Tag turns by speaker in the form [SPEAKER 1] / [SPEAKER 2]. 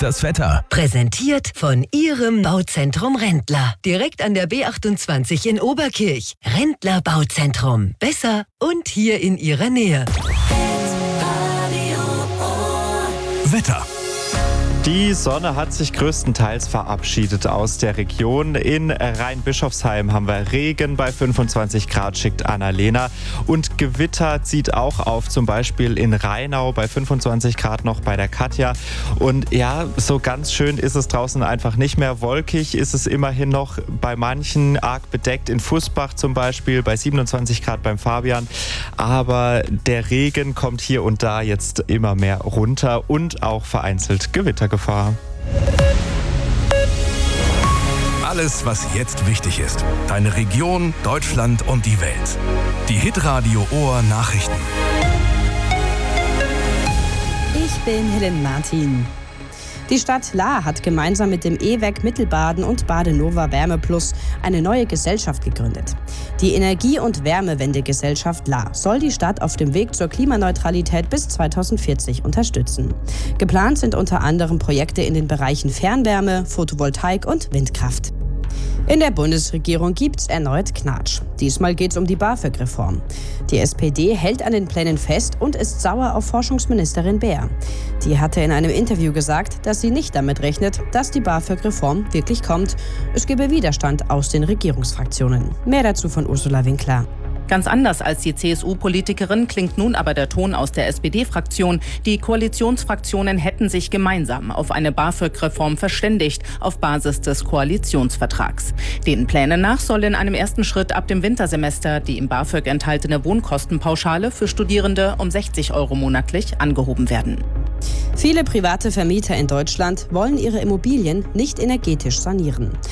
[SPEAKER 1] das Wetter.
[SPEAKER 2] Präsentiert von Ihrem Bauzentrum Rendler. Direkt an der B28 in Oberkirch. Rendler Bauzentrum. Besser und hier in Ihrer Nähe.
[SPEAKER 1] Wetter.
[SPEAKER 3] Die Sonne hat sich größtenteils verabschiedet aus der Region. In Rheinbischofsheim haben wir Regen bei 25 Grad, schickt Annalena. Und Gewitter zieht auch auf, zum Beispiel in Rheinau bei 25 Grad noch bei der Katja. Und ja, so ganz schön ist es draußen einfach nicht mehr. Wolkig ist es immerhin noch bei manchen, arg bedeckt in Fußbach zum Beispiel, bei 27 Grad beim Fabian. Aber der Regen kommt hier und da jetzt immer mehr runter und auch vereinzelt Gewittergefahr.
[SPEAKER 1] Alles, was jetzt wichtig ist. Deine Region, Deutschland und die Welt. Die Hitradio Ohr Nachrichten.
[SPEAKER 4] Ich bin Helen Martin. Die Stadt Lahr hat gemeinsam mit dem EWEG Mittelbaden und Badenova Wärmeplus eine neue Gesellschaft gegründet. Die Energie- und Wärmewende-Gesellschaft Lahr soll die Stadt auf dem Weg zur Klimaneutralität bis 2040 unterstützen. Geplant sind unter anderem Projekte in den Bereichen Fernwärme, Photovoltaik und Windkraft. In der Bundesregierung gibt's erneut Knatsch. Diesmal geht's um die BAföG-Reform. Die SPD hält an den Plänen fest und ist sauer auf Forschungsministerin Beer. Die hatte in einem Interview gesagt, dass sie nicht damit rechnet, dass die BAföG-Reform wirklich kommt. Es gebe Widerstand aus den Regierungsfraktionen. Mehr dazu von Ursula Winkler.
[SPEAKER 5] Ganz anders als die CSU-Politikerin klingt nun aber der Ton aus der SPD-Fraktion. Die Koalitionsfraktionen hätten sich gemeinsam auf eine BAföG-Reform verständigt, auf Basis des Koalitionsvertrags. Den Plänen nach soll in einem ersten Schritt ab dem Wintersemester die im BAföG enthaltene Wohnkostenpauschale für Studierende um 60 € monatlich angehoben werden.
[SPEAKER 4] Viele private Vermieter in Deutschland wollen ihre Immobilien nicht energetisch sanieren.